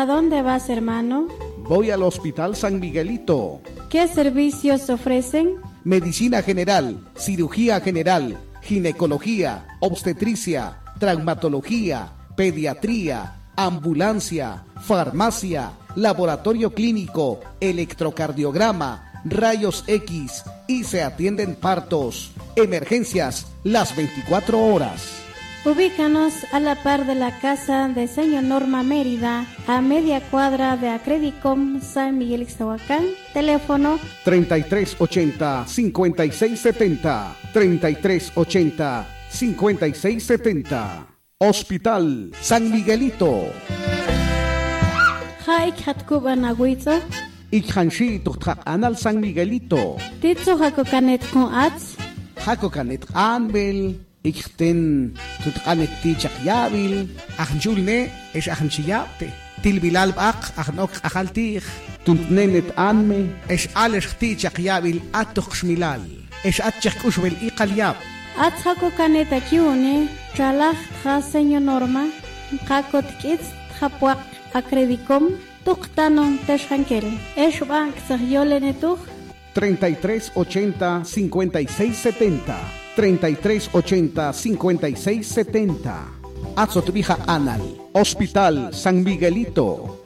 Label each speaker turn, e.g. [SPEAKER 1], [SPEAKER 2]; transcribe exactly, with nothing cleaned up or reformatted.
[SPEAKER 1] ¿A dónde vas, hermano?
[SPEAKER 2] Voy al Hospital San Miguelito.
[SPEAKER 1] ¿Qué servicios ofrecen?
[SPEAKER 2] Medicina general, cirugía general, ginecología, obstetricia, traumatología, pediatría, ambulancia, farmacia, laboratorio clínico, electrocardiograma, rayos X y se atienden partos, emergencias las veinticuatro horas.
[SPEAKER 1] Ubícanos a la par de la casa de señor Norma Mérida, a media cuadra de Acredicom San Miguel Ixtahuacán. Teléfono
[SPEAKER 2] treinta y tres ochenta, cincuenta y seis setenta, treinta y tres ochenta, cincuenta y seis setenta. Hospital San Miguelito.
[SPEAKER 1] Haik Hatkuban Agüizo.
[SPEAKER 2] Ikhanshi Tuktak Anal San Miguelito.
[SPEAKER 1] Titso Hakokanet con Ats.
[SPEAKER 2] Hakokanet Anbel. Ikten Tutkanet Tichak Yabil. Ahnjulne es Ahnchiyapte. Tilbilal Bak Ahnok Ahaltich. Tuntnenet Anme es Alesh Tichak Yabil Atok Shmilal. Es Atchak Ushbel Iqalyab.
[SPEAKER 1] Ats Hakokanet Akiune. Chalach Tja señor Norma. Hakot Kits Hapuak Acredicom. Tuktanon Teshankel. Es Bank Sahyolenetuch.
[SPEAKER 2] treinta y tres ochenta, cincuenta y seis setenta. treinta y tres ochenta, cincuenta y seis setenta. Azotvija Anal. Hospital San Miguelito.